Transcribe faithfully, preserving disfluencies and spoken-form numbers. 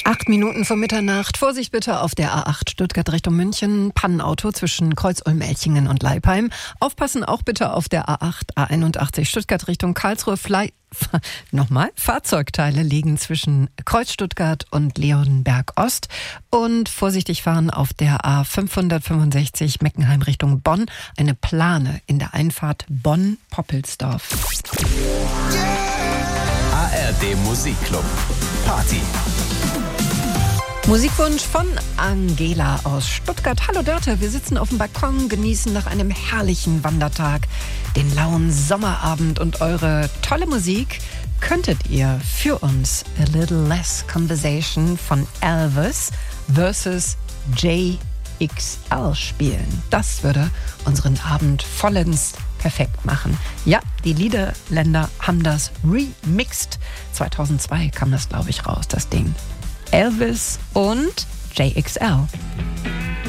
Acht Minuten vor Mitternacht. Vorsicht bitte auf der A acht Stuttgart Richtung München. Pannenauto zwischen Kreuz-Olm-Elchingen und Leipheim. Aufpassen auch bitte auf der A acht A einundachtzig Stuttgart Richtung Karlsruhe. Fly Nochmal, Fahrzeugteile liegen zwischen Kreuz Stuttgart und Leonberg Ost. Und vorsichtig fahren auf der A fünfhundertfünfundsechzig Meckenheim Richtung Bonn. Eine Plane in der Einfahrt Bonn-Poppelsdorf. A R D Musikclub. Party. Musikwunsch von Angela aus Stuttgart. Hallo Dörte, wir sitzen auf dem Balkon, genießen nach einem herrlichen Wandertag den lauen Sommerabend und eure tolle Musik könntet ihr für uns A Little Less Conversation von Elvis versus J X L spielen. Das würde unseren Abend vollends perfekt machen. Ja, die Niederländer haben das remixed. zweitausendzwei kam das, glaube ich, raus, das Ding. Elvis und J X L.